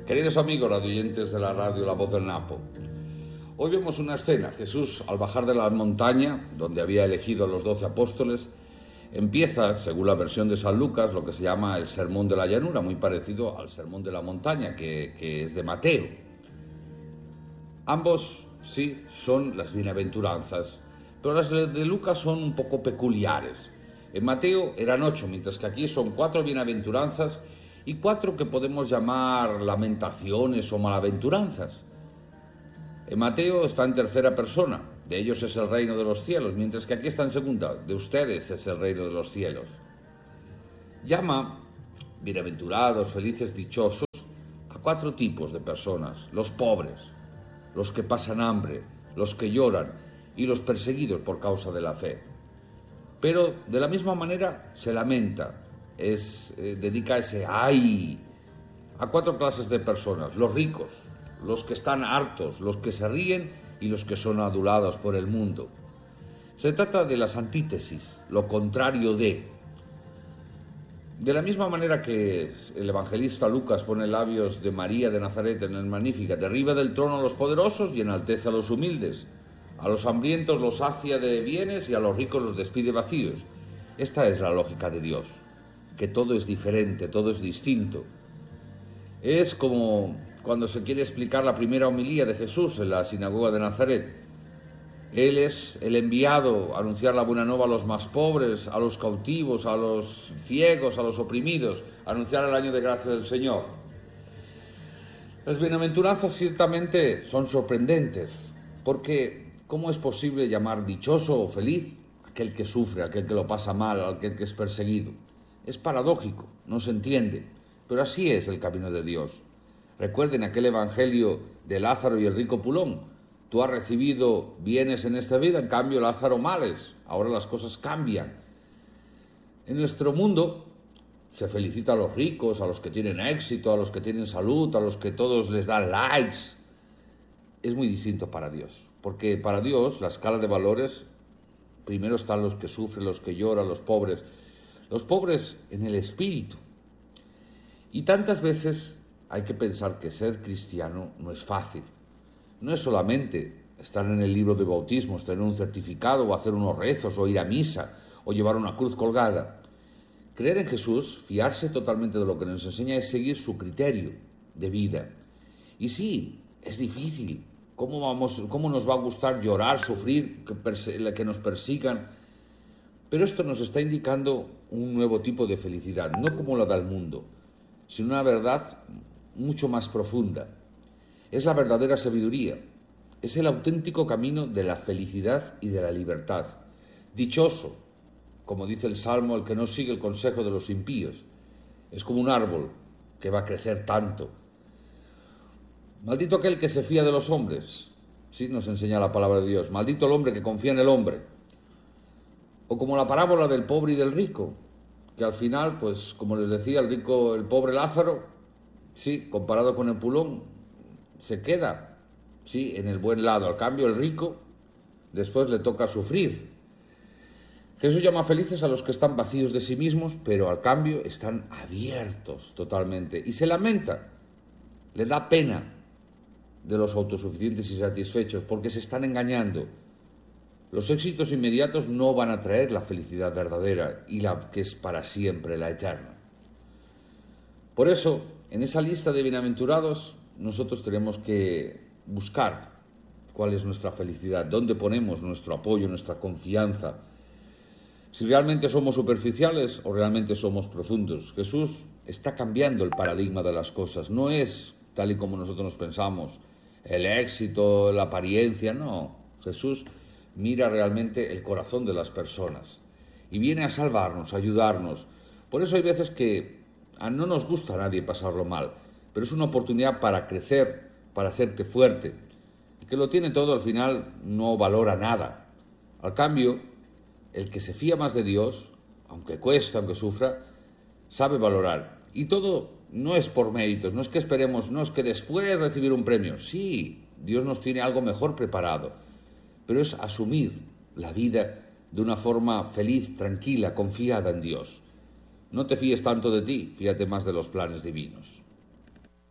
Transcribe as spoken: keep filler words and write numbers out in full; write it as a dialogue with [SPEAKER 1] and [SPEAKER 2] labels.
[SPEAKER 1] Queridos amigos radioyentes de la radio La Voz del Napo, hoy vemos una escena. Jesús, al bajar de la montaña, donde había elegido a los doce apóstoles, empieza, según la versión de San Lucas, lo que se llama el Sermón de la Llanura, muy parecido al Sermón de la Montaña, que, que es de Mateo. Ambos, sí, son las bienaventuranzas, pero las de Lucas son un poco peculiares. En Mateo eran ocho, mientras que aquí son cuatro bienaventuranzas y cuatro que podemos llamar lamentaciones o malaventuranzas. En Mateo está en tercera persona, de ellos es el reino de los cielos, mientras que aquí está en segunda, de ustedes es el reino de los cielos. Llama bienaventurados, felices, dichosos a cuatro tipos de personas: los pobres, los que pasan hambre, los que lloran y los perseguidos por causa de la fe. Pero de la misma manera se lamenta, es, eh, dedica ese ay a cuatro clases de personas: los ricos, los que están hartos, los que se ríen y los que son adulados por el mundo. Se trata de las antítesis, lo contrario de. De la misma manera que el evangelista Lucas pone labios de María de Nazaret en el Magníficat: derriba del trono a los poderosos y enaltece a los humildes, a los hambrientos los sacia de bienes y a los ricos los despide vacíos. Esta es la lógica de Dios, que todo es diferente, todo es distinto. Es como cuando se quiere explicar la primera homilía de Jesús en la sinagoga de Nazaret. Él es el enviado a anunciar la buena nueva a los más pobres, a los cautivos, a los ciegos, a los oprimidos, a anunciar el año de gracia del Señor. Las bienaventuranzas ciertamente son sorprendentes, porque ¿cómo es posible llamar dichoso o feliz aquel que sufre, aquel que lo pasa mal, aquel que es perseguido? Es paradójico, no se entiende, pero así es el camino de Dios. Recuerden aquel evangelio de Lázaro y el rico Pulón. Tú has recibido bienes en esta vida, en cambio Lázaro males. Ahora las cosas cambian. En nuestro mundo se felicita a los ricos, a los que tienen éxito, a los que tienen salud, a los que todos les dan likes. Es muy distinto para Dios, porque para Dios la escala de valores, primero están los que sufren, los que lloran, los pobres. Los pobres en el espíritu. Y tantas veces hay que pensar que ser cristiano no es fácil. No es solamente estar en el libro de bautismos, tener un certificado o hacer unos rezos o ir a misa o llevar una cruz colgada. Creer en Jesús, fiarse totalmente de lo que nos enseña, es seguir su criterio de vida. Y sí, es difícil. ¿Cómo, vamos, cómo nos va a gustar llorar, sufrir, que, perse- que nos persigan? Pero esto nos está indicando un nuevo tipo de felicidad, no como la del mundo, sino una verdad mucho más profunda. Es la verdadera sabiduría, es el auténtico camino de la felicidad y de la libertad. Dichoso, como dice el Salmo, el que no sigue el consejo de los impíos. Es como un árbol que va a crecer tanto. Maldito aquel que se fía de los hombres, sí, nos enseña la palabra de Dios. Maldito el hombre que confía en el hombre. O como la parábola del pobre y del rico, que al final, pues, como les decía, el rico, el pobre Lázaro, sí, comparado con el Pulón, se queda, sí, en el buen lado. Al cambio, el rico, después le toca sufrir. Jesús llama felices a los que están vacíos de sí mismos, pero al cambio están abiertos totalmente. Y se lamenta, le da pena de los autosuficientes y satisfechos, porque se están engañando. Los éxitos inmediatos no van a traer la felicidad verdadera y la que es para siempre, la eterna. Por eso, en esa lista de bienaventurados, nosotros tenemos que buscar cuál es nuestra felicidad, dónde ponemos nuestro apoyo, nuestra confianza, si realmente somos superficiales o realmente somos profundos. Jesús está cambiando el paradigma de las cosas, no es tal y como nosotros nos pensamos, el éxito, la apariencia, no. Jesús mira realmente el corazón de las personas y viene a salvarnos, a ayudarnos. Por eso hay veces que no nos gusta a nadie pasarlo mal, pero es una oportunidad para crecer, para hacerte fuerte. El que lo tiene todo al final no valora nada. Al cambio, el que se fía más de Dios, aunque cuesta, aunque sufra, sabe valorar. Y todo no es por méritos, no es que esperemos, no es que después recibir un premio. Sí, Dios nos tiene algo mejor preparado, pero es asumir la vida de una forma feliz, tranquila, confiada en Dios. No te fíes tanto de ti, fíjate más de los planes divinos.